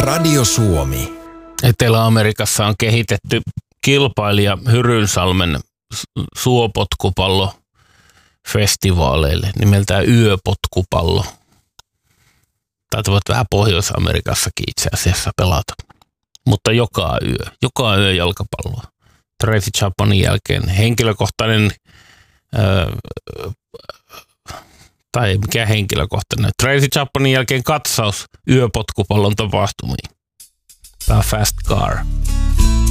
Radio Suomi. Etelä-Amerikassa on kehitetty kilpailija Hyrynsalmen suopotkupallofestivaaleille nimeltään yöpotkupallo. Tätä voit vähän Pohjois-Amerikassakin itse asiassa pelata. Mutta joka yö jalkapalloa. Tracy Chapmanin jälkeen henkilökohtainen, tai mikä henkilökohtainen, Tracy Chapmanin jälkeen katsaus yöpotkupallon tapahtumiin. Tämä Fast Car.